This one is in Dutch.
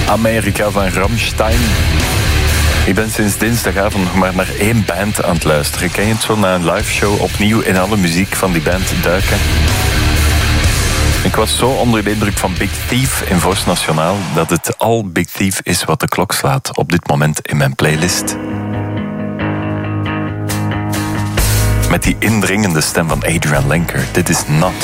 Amerika van Rammstein. Ik ben sinds dinsdagavond nog maar naar één band aan het luisteren. Ken je het zo, na een live show opnieuw in alle muziek van die band duiken? Ik was zo onder de indruk van Big Thief in Voice Nationaal dat het al Big Thief is wat de klok slaat op dit moment in mijn playlist. Met die indringende stem van Adrian Lenker. Dit is Not.